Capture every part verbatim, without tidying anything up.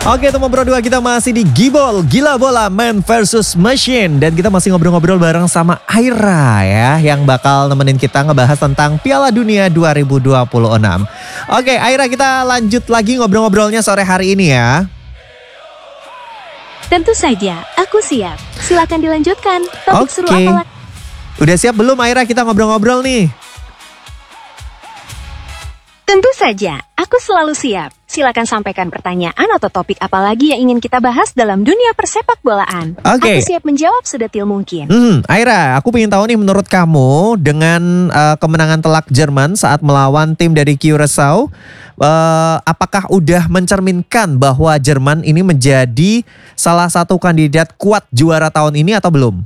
Oke teman Pro dua, kita masih di Gibol, Gila Bola Man versus Machine. Dan kita masih ngobrol-ngobrol bareng sama Aira ya, yang bakal nemenin kita ngebahas tentang Piala Dunia dua ribu dua puluh enam. Oke Aira, kita lanjut lagi ngobrol-ngobrolnya sore hari ini ya. Tentu saja, aku siap. Silakan dilanjutkan. Topik Oke. seru apa lagi? Udah siap belum Aira, kita ngobrol-ngobrol nih? Tentu saja, aku selalu siap. Silakan sampaikan pertanyaan atau topik apa lagi yang ingin kita bahas dalam dunia persepak bolaan. Oke. Aku siap menjawab sedetil mungkin. Hmm, Aira, aku pengen tahu nih menurut kamu dengan uh, kemenangan telak Jerman saat melawan tim dari Curaçao, uh, apakah udah mencerminkan bahwa Jerman ini menjadi salah satu kandidat kuat juara tahun ini atau belum?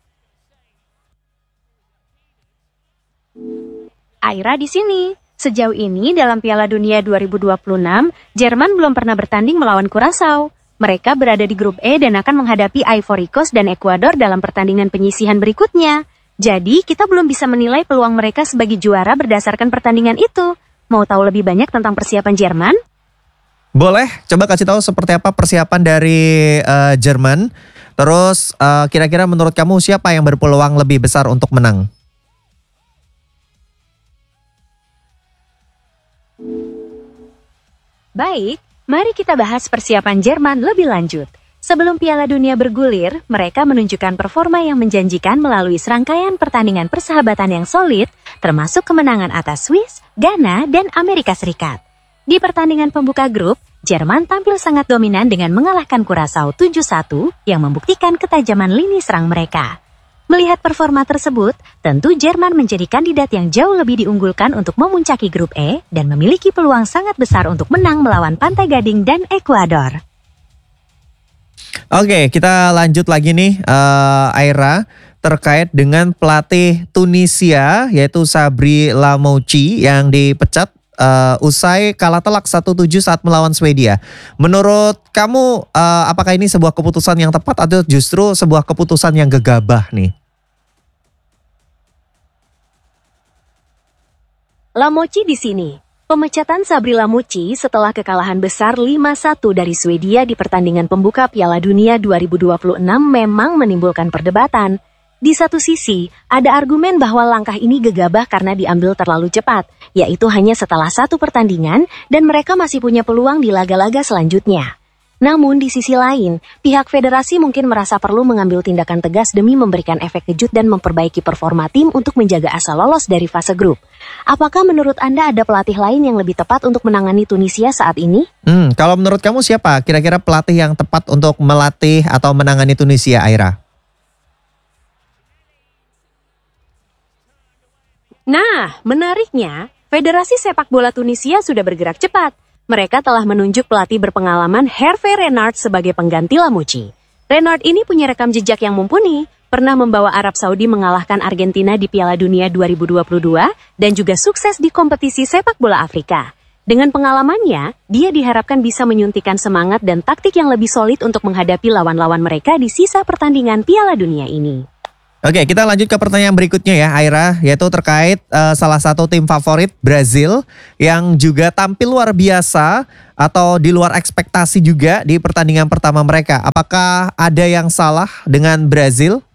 Aira di sini. Sejauh ini dalam Piala Dunia dua ribu dua puluh enam, Jerman belum pernah bertanding melawan Curaçao. Mereka berada di grup E dan akan menghadapi Ivory Coast dan Ekuador dalam pertandingan penyisihan berikutnya. Jadi, kita belum bisa menilai peluang mereka sebagai juara berdasarkan pertandingan itu. Mau tahu lebih banyak tentang persiapan Jerman? Boleh, coba kasih tahu seperti apa persiapan dari uh, Jerman. Terus uh, kira-kira menurut kamu siapa yang berpeluang lebih besar untuk menang? Baik, mari kita bahas persiapan Jerman lebih lanjut. Sebelum Piala Dunia bergulir, mereka menunjukkan performa yang menjanjikan melalui serangkaian pertandingan persahabatan yang solid, termasuk kemenangan atas Swiss, Ghana, dan Amerika Serikat. Di pertandingan pembuka grup, Jerman tampil sangat dominan dengan mengalahkan Curaçao tujuh satu yang membuktikan ketajaman lini serang mereka. Melihat performa tersebut, tentu Jerman menjadi kandidat yang jauh lebih diunggulkan untuk memuncaki grup E dan memiliki peluang sangat besar untuk menang melawan Pantai Gading dan Ekuador. Oke, kita lanjut lagi nih uh, Aira, terkait dengan pelatih Tunisia yaitu Sabri Lamouchi yang dipecat uh, usai kalah telak satu tujuh saat melawan Swedia. Menurut kamu uh, apakah ini sebuah keputusan yang tepat atau justru sebuah keputusan yang gegabah nih? Lamouchi di sini. Pemecatan Sabri Lamouchi setelah kekalahan besar lima satu dari Swedia di pertandingan pembuka Piala Dunia dua ribu dua puluh enam memang menimbulkan perdebatan. Di satu sisi, ada argumen bahwa langkah ini gegabah karena diambil terlalu cepat, yaitu hanya setelah satu pertandingan dan mereka masih punya peluang di laga-laga selanjutnya. Namun di sisi lain, pihak federasi mungkin merasa perlu mengambil tindakan tegas demi memberikan efek kejut dan memperbaiki performa tim untuk menjaga asa lolos dari fase grup. Apakah menurut Anda ada pelatih lain yang lebih tepat untuk menangani Tunisia saat ini? Hmm, kalau menurut kamu siapa kira-kira pelatih yang tepat untuk melatih atau menangani Tunisia, Aira? Nah, menariknya, Federasi Sepak Bola Tunisia sudah bergerak cepat. Mereka telah menunjuk pelatih berpengalaman Hervé Renard sebagai pengganti Lamouchi. Renard ini punya rekam jejak yang mumpuni, pernah membawa Arab Saudi mengalahkan Argentina di Piala Dunia dua ribu dua puluh dua dan juga sukses di kompetisi sepak bola Afrika. Dengan pengalamannya, dia diharapkan bisa menyuntikkan semangat dan taktik yang lebih solid untuk menghadapi lawan-lawan mereka di sisa pertandingan Piala Dunia ini. Oke, kita lanjut ke pertanyaan berikutnya ya, Aira, yaitu terkait uh, salah satu tim favorit Brazil yang juga tampil luar biasa atau di luar ekspektasi juga di pertandingan pertama mereka. Apakah ada yang salah dengan Brazil?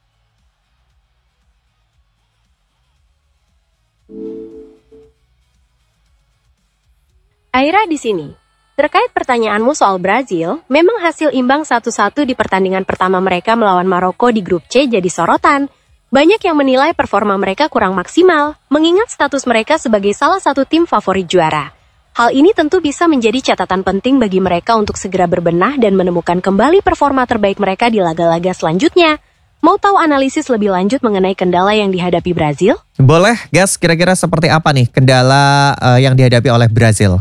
Aira di sini. Terkait pertanyaanmu soal Brazil, memang hasil imbang satu satu di pertandingan pertama mereka melawan Maroko di grup C jadi sorotan. Banyak yang menilai performa mereka kurang maksimal, mengingat status mereka sebagai salah satu tim favorit juara. Hal ini tentu bisa menjadi catatan penting bagi mereka untuk segera berbenah dan menemukan kembali performa terbaik mereka di laga-laga selanjutnya. Mau tahu analisis lebih lanjut mengenai kendala yang dihadapi Brazil? Boleh, Gas, kira-kira seperti apa nih kendala uh, yang dihadapi oleh Brazil?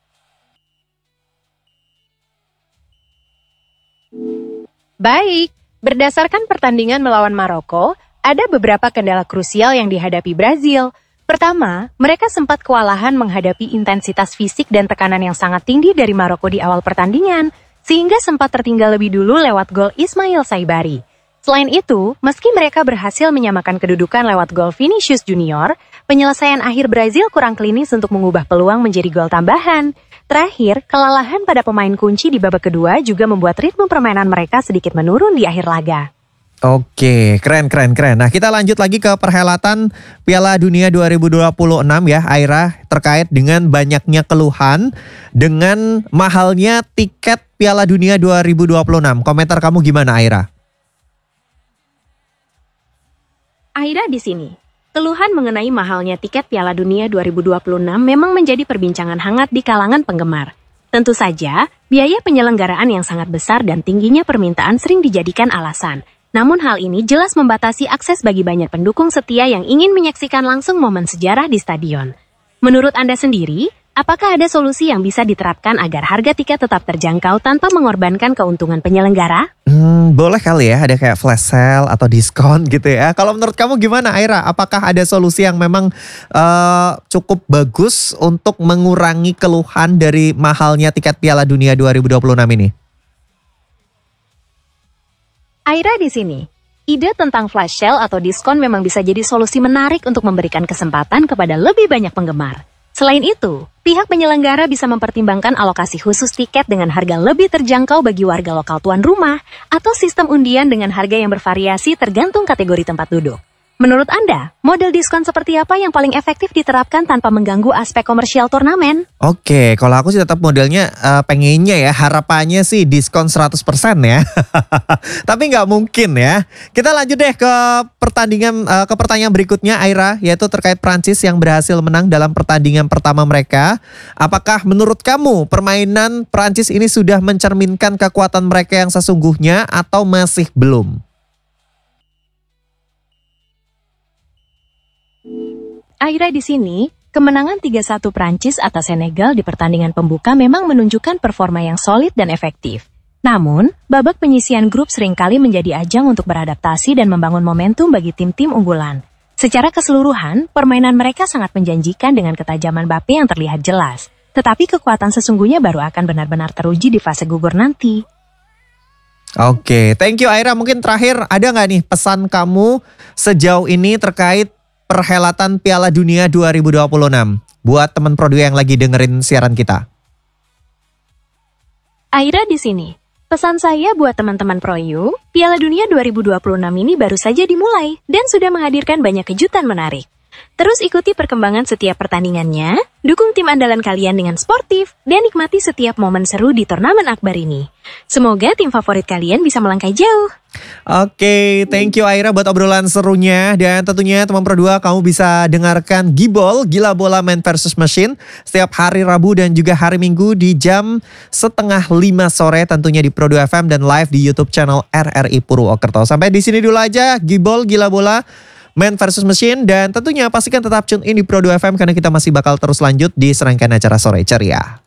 Baik, berdasarkan pertandingan melawan Maroko, ada beberapa kendala krusial yang dihadapi Brazil. Pertama, mereka sempat kewalahan menghadapi intensitas fisik dan tekanan yang sangat tinggi dari Maroko di awal pertandingan, sehingga sempat tertinggal lebih dulu lewat gol Ismail Saibari. Selain itu, meski mereka berhasil menyamakan kedudukan lewat gol Vinicius Junior, penyelesaian akhir Brazil kurang klinis untuk mengubah peluang menjadi gol tambahan. Terakhir, kelelahan pada pemain kunci di babak kedua juga membuat ritme permainan mereka sedikit menurun di akhir laga. Oke, keren keren keren. Nah, kita lanjut lagi ke perhelatan Piala Dunia dua ribu dua puluh enam ya, Aira, terkait dengan banyaknya keluhan dengan mahalnya tiket Piala Dunia dua ribu dua puluh enam. Komentar kamu gimana, Aira? Aira di sini. Keluhan mengenai mahalnya tiket Piala Dunia dua ribu dua puluh enam memang menjadi perbincangan hangat di kalangan penggemar. Tentu saja, biaya penyelenggaraan yang sangat besar dan tingginya permintaan sering dijadikan alasan. Namun hal ini jelas membatasi akses bagi banyak pendukung setia yang ingin menyaksikan langsung momen sejarah di stadion. Menurut Anda sendiri, apakah ada solusi yang bisa diterapkan agar harga tiket tetap terjangkau tanpa mengorbankan keuntungan penyelenggara? Hmm, boleh kali ya, ada kayak flash sale atau diskon gitu ya. Kalau menurut kamu gimana, Aira? Apakah ada solusi yang memang uh, cukup bagus untuk mengurangi keluhan dari mahalnya tiket Piala Dunia dua ribu dua puluh enam ini? Aira di sini. Ide tentang flash sale atau diskon memang bisa jadi solusi menarik untuk memberikan kesempatan kepada lebih banyak penggemar. Selain itu, pihak penyelenggara bisa mempertimbangkan alokasi khusus tiket dengan harga lebih terjangkau bagi warga lokal tuan rumah atau sistem undian dengan harga yang bervariasi tergantung kategori tempat duduk. Menurut Anda, model diskon seperti apa yang paling efektif diterapkan tanpa mengganggu aspek komersial turnamen? Oke, kalau aku sih tetap modelnya uh, pengennya ya, harapannya sih diskon seratus persen ya. Tapi nggak mungkin ya. Kita lanjut deh ke pertandingan uh, ke pertanyaan berikutnya, Aira, yaitu terkait Prancis yang berhasil menang dalam pertandingan pertama mereka. Apakah menurut kamu permainan Prancis ini sudah mencerminkan kekuatan mereka yang sesungguhnya atau masih belum? Aira di sini, kemenangan tiga satu Prancis atas Senegal di pertandingan pembuka memang menunjukkan performa yang solid dan efektif. Namun, babak penyisian grup seringkali menjadi ajang untuk beradaptasi dan membangun momentum bagi tim-tim unggulan. Secara keseluruhan, permainan mereka sangat menjanjikan dengan ketajaman Mbappe yang terlihat jelas. Tetapi kekuatan sesungguhnya baru akan benar-benar teruji di fase gugur nanti. Oke, thank you Aira. Mungkin terakhir ada nggak nih pesan kamu sejauh ini terkait perhelatan Piala Dunia dua ribu dua puluh enam buat teman Pro dua yang lagi dengerin siaran kita? Aira di sini. Pesan saya buat teman-teman Pro U, Piala Dunia dua ribu dua puluh enam ini baru saja dimulai dan sudah menghadirkan banyak kejutan menarik. Terus ikuti perkembangan setiap pertandingannya, dukung tim andalan kalian dengan sportif, dan nikmati setiap momen seru di turnamen akbar ini. Semoga tim favorit kalian bisa melangkah jauh. Oke, thank you Aira buat obrolan serunya. Dan tentunya teman Pro dua kamu bisa dengarkan Gibol, Gila Bola Man versus Machine setiap hari Rabu dan juga hari Minggu di jam setengah lima sore tentunya di Pro dua F M dan live di YouTube channel R R I Purwokerto. Sampai di sini dulu aja Gibol, Gila Bola Man versus Machine, dan tentunya pastikan tetap tune in di Pro dua F M karena kita masih bakal terus lanjut di serangkaian acara Sore Ceria.